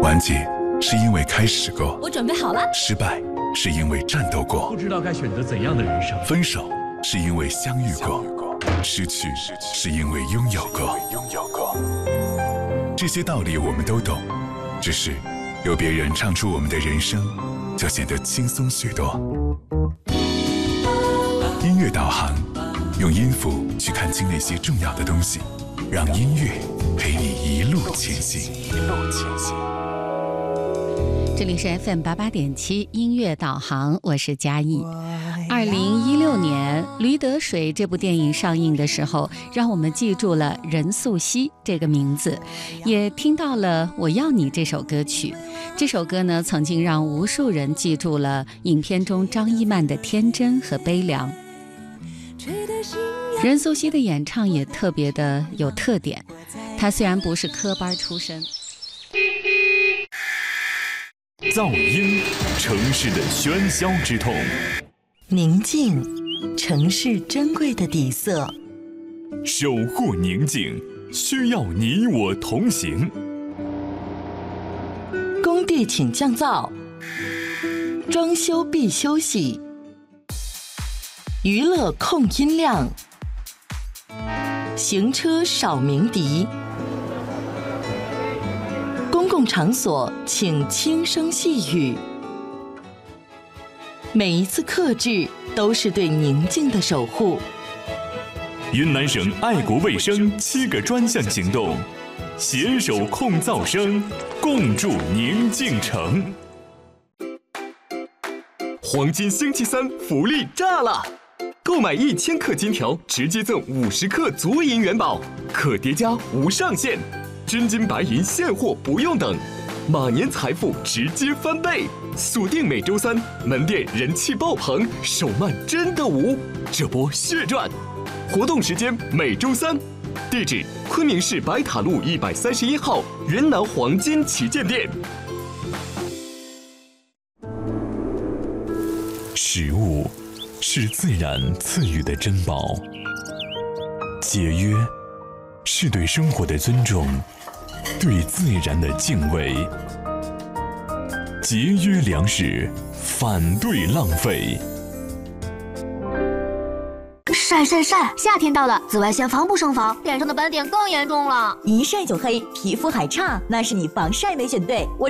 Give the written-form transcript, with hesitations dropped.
完结是因为开始过， 我准备好了。 失败是因为战斗过， 不知道该选择怎样的人生。 分手是因为相遇过，失去是因为拥有过。这些道理我们都懂，只是有别人唱出我们的人生，就显得轻松许多。音乐导航，用音符去看清那些重要的东西，让音乐陪你一路前行。 这里是 FM88.7 音乐导航，我是嘉义。2016年《驴得水》这部电影上映的时候，让我们记住了任素汐这个名字，也听到了《我要你》这首歌曲。这首歌呢，曾经让无数人记住了影片中张一曼的天真和悲凉。任素汐的演唱也特别的有特点，她虽然不是科班出身。 噪音，城市的喧嚣之痛； 宁静，城市珍贵的底色。 守护宁静，需要你我同行。 工地请降噪，装修必休息。娱乐控音量，行车少鸣笛。公共场所请轻声细语，每一次克制都是对宁静的守护。 云南省爱国卫生7个专项行动，携手控噪声，共筑宁静城。黄金星期三福利炸了！购买1000克金条，直接赠50克足银元宝，可叠加无上限。真金白银现货不用等，马年财富直接翻倍！锁定每周3，门店人气爆棚，手慢真的无，这波血赚！活动时间每周3，地址昆明市白塔路131号云南黄金旗舰店。食物是自然赐予的珍宝，节约是对生活的尊重，对自然的敬畏。节约粮食，反对浪费。 晒！夏天到了，紫外线防不胜防，脸上的斑点更严重了。 一晒就黑，皮肤还差，那是你防晒没选对。